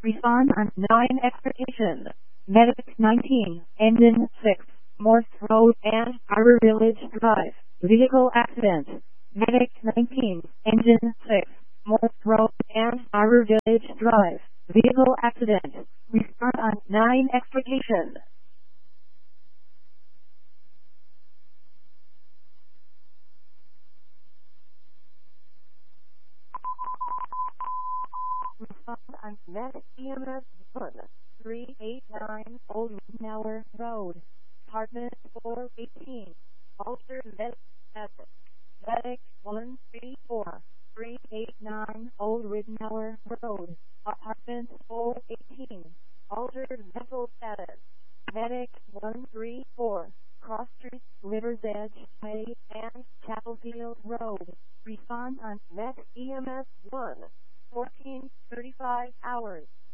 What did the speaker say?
Respond on 9 expectation. Medic 19, Engine 6, Morse Road and Arbor Village Drive. Vehicle accident. Medic 19, Engine 6, Morse Road and Arbor Village Drive. Vehicle accident. Respond on 9 expectation. Respond on Medic EMS 1, 389 Old Ridenour Road, Apartment 418, Alter Medic 7, Medic 134, 389 Old Ridenour Road, Apartment 418, Alter Mental Status, Medic 134, Cross Street, River's Edge Way, and Chapelfield Road. Respond on Medic EMS 1, 14:35 hours.